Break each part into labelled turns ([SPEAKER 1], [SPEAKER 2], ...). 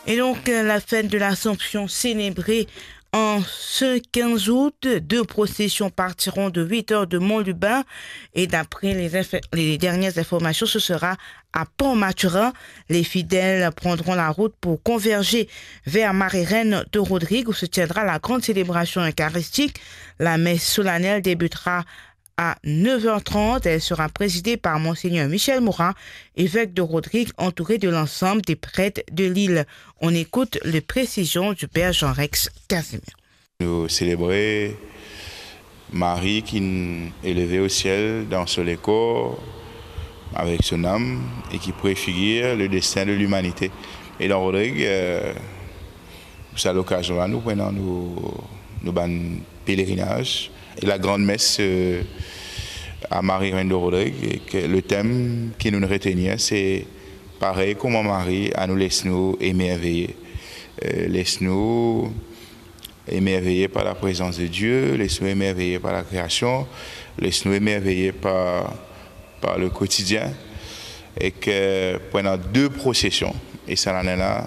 [SPEAKER 1] Et donc, la fête de l'Assomption célébrée en ce 15 août, 2 processions partiront de 8h de Montlubain et d'après les dernières informations, ce sera à Pont-Maturin. Les fidèles prendront la route pour converger vers Marie-Reine de Rodrigue où se tiendra la grande célébration eucharistique. La messe solennelle débutera à 9h30. Elle sera présidée par Monseigneur Michel Morin, évêque de Rodrigue, entouré de l'ensemble des prêtres de l'île. On écoute les précisions du Père Jean-Rex Casimir.
[SPEAKER 2] Nous célébrer Marie qui est élevée au ciel dans son corps avec son âme et qui préfigure le destin de l'humanité. Et dans Rodrigue, c'est l'occasion-là, nous prenons nos pèlerinages et la grande messe à Marie-Reine de Rodrigue. Et le thème qui nous retenait, c'est pareil comment Marie a nous laisse nous émerveiller. Laisse-nous émerveillés par la présence de Dieu, laisse-nous émerveillés par la création, laisse-nous émerveillés par le quotidien. Et que pendant 2 processions, et ça l'année là,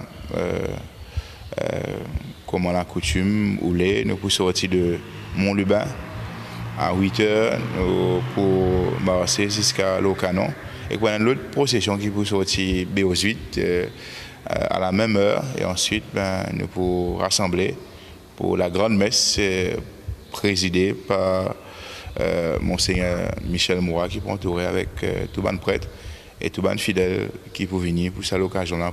[SPEAKER 2] comme on a coutume, nous pour sortir de Montlubain à 8h pour marcher jusqu'à l'Ocanon. Et pendant l'autre procession qui peut sortir B8 à la même heure, et ensuite nous pour rassembler pour la grande messe présidée par Monseigneur Michel Moura qui peut entourer avec tout le prêtre et tout le fidèle qui peut venir pour cette occasion-là.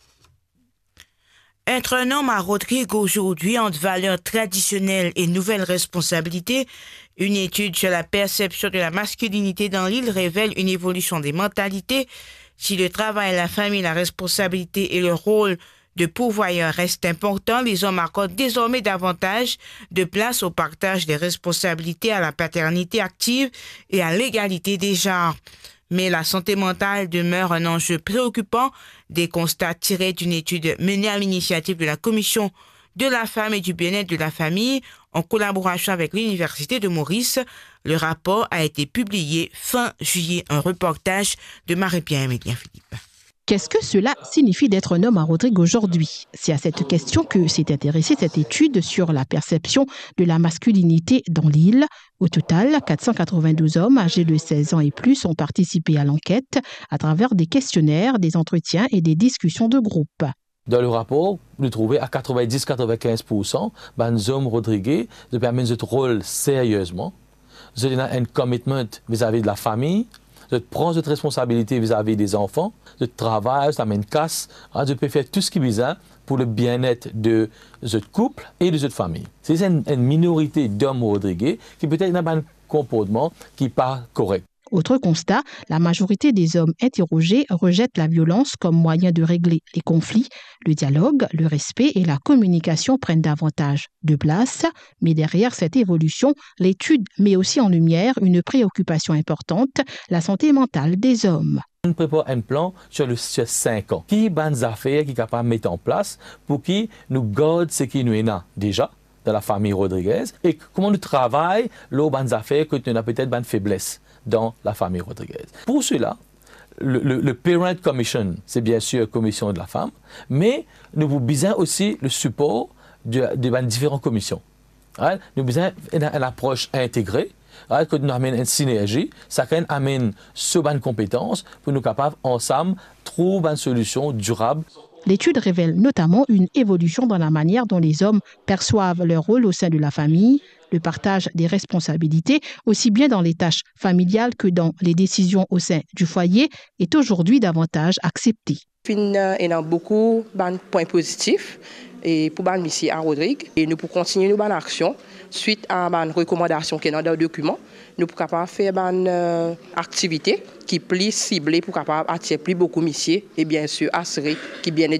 [SPEAKER 1] Être un homme à Rodrigue aujourd'hui entre valeurs traditionnelles et nouvelles responsabilités, une étude sur la perception de la masculinité dans l'île révèle une évolution des mentalités. Si le travail, la famille, la responsabilité et le rôle de pourvoyeur restent importants, les hommes accordent désormais davantage de place au partage des responsabilités, à la paternité active et à l'égalité des genres. Mais la santé mentale demeure un enjeu préoccupant. Des constats tirés d'une étude menée à l'initiative de la Commission de la femme et du bien-être de la famille en collaboration avec l'Université de Maurice. Le rapport a été publié fin juillet. Un reportage de Marie-Pierre Emilien Philippe.
[SPEAKER 3] Qu'est-ce que cela signifie d'être un homme à Rodrigue aujourd'hui? C'est à cette question que s'est intéressée cette étude sur la perception de la masculinité dans l'île. Au total, 492 hommes âgés de 16 ans et plus ont participé à l'enquête à travers des questionnaires, des entretiens et des discussions de groupe.
[SPEAKER 4] Dans le rapport, nous trouvons à 90-95% des hommes rodriguais de permettre de rôle sérieusement. Ils ont un commitment vis-à-vis de la famille, de prendre cette responsabilité vis-à-vis des enfants, de travail, ça mène casse, de faire tout ce qui est besoin pour le bien-être de notre couple et de notre famille. C'est une minorité d'hommes rodriguais qui peut-être n'a pas un comportement qui n'est pas correct.
[SPEAKER 3] Autre constat, la majorité des hommes interrogés rejettent la violence comme moyen de régler les conflits. Le dialogue, le respect et la communication prennent davantage de place. Mais derrière cette évolution, l'étude met aussi en lumière une préoccupation importante, la santé mentale des hommes.
[SPEAKER 4] On prépare un plan sur 5 ans. Qui bonnes affaires qui est capable de mettre en place pour qui nous garde ce qui nous est là déjà dans la famille Rodriguez et comment nous travaillons les bonnes affaires que nous avons peut-être bonne faiblesse dans la famille Rodriguez. Pour cela, le Parent Commission, c'est bien sûr la commission de la femme, mais nous avons besoin aussi le support de différentes commissions. Nous avons besoin d'une approche intégrée, que nous amène une synergie, chacun amène ses bonnes compétences pour nous capables ensemble trouver une solution durable.
[SPEAKER 3] L'étude révèle notamment une évolution dans la manière dont les hommes perçoivent leur rôle au sein de la famille. Le partage des responsabilités, aussi bien dans les tâches familiales que dans les décisions au sein du foyer, est aujourd'hui davantage accepté.
[SPEAKER 5] Il y a beaucoup de points positifs et pour nous ici à Rodrigue. Et nous pour continuer nos bonnes actions suite à une recommandation qui est dans le document. Nous pour capable faire une activité qui est plus ciblée pour capable attirer plus beaucoup de et bien sûr assurer qui bien